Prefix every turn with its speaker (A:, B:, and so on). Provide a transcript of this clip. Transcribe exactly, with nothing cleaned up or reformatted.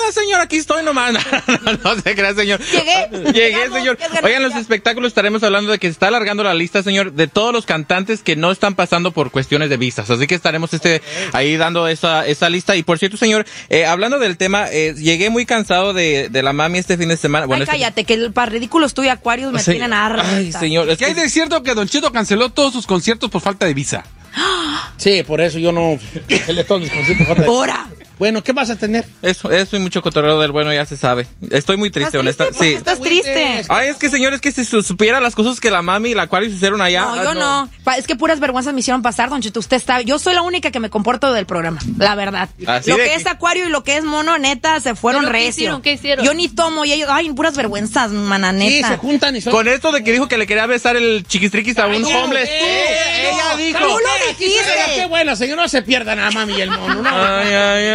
A: señor, aquí estoy nomás. No, no, no se crea, señor.
B: Llegué.
A: Llegué, señor. Oigan, los espectáculos estaremos hablando de que se está alargando la lista, señor, de todos los cantantes que no están pasando por cuestiones de visas. Así que estaremos este ahí dando esa esa lista. Y por cierto, señor, eh, hablando del tema, eh, llegué muy cansado de, de la mami este fin de semana. Bueno,
B: Ay, cállate, este... que el para ridículos tú y Acuarios me
A: sí.
B: tienen harta.
A: Ay, señor. Es
C: que hay de cierto que Don Cheto canceló todos sus conciertos por falta de visa.
D: Sí, por eso yo no...
B: ¡Hora!
D: Bueno, ¿qué vas a tener?
A: Eso, eso y mucho cotorreo del bueno, ya se sabe. Estoy muy triste, honesta.
B: Sí. Estás triste.
A: Ay, es que, señores, que si supiera las cosas que la mami y la Aquarius hicieron allá.
B: No,
A: ah,
B: yo no. no. Es que puras vergüenzas me hicieron pasar, Don Cheto. Usted está... Yo soy la única que me comporto del programa, la verdad.
A: Así
B: lo que,
A: que
B: es Acuario y lo que es Mono, neta, se fueron
E: ¿Pero
B: recio.
E: qué hicieron? ¿Qué hicieron?
B: Yo ni tomo y ellos... Ay, puras vergüenzas, mana, neta.
D: Sí, se juntan y son...
A: Con esto de que dijo que le quería besar el chiquistriquis a un
D: no,
A: homeless.
D: eh,
A: Eh, ella
D: no,
A: dijo.
B: ¡Tú lo dijiste!
D: Qué bueno, señor, no se pierdan a mami y el mono. No,
A: Ay, ay,